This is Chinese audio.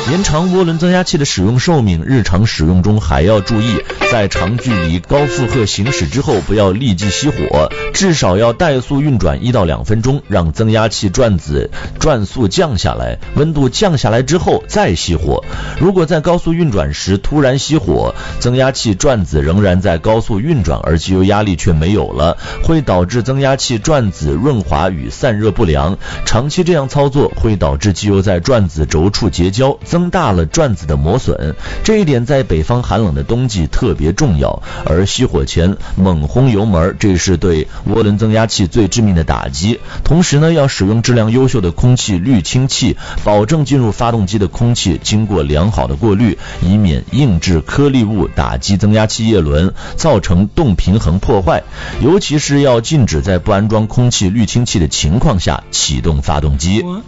延长涡轮增压器的使用寿命，日常使用中还要注意，在长距离高负荷行驶之后不要立即熄火，至少要怠速运转1到2分钟，让增压器转子转速降下来，温度降下来之后再熄火。如果在高速运转时突然熄火，增压器转子仍然在高速运转，而机油压力却没有了，会导致增压器转子润滑与散热不良。长期这样操作会导致机油在转子轴处结胶，增大了转子的磨损，这一点在北方寒冷的冬季特别重要。而熄火前猛轰油门，这是对涡轮增压器最致命的打击。同时呢，要使用质量优秀的空气滤清器，保证进入发动机的空气经过良好的过滤，以免硬质颗粒物打击增压器叶轮，造成动平衡破坏。尤其是要禁止在不安装空气滤清器的情况下启动发动机。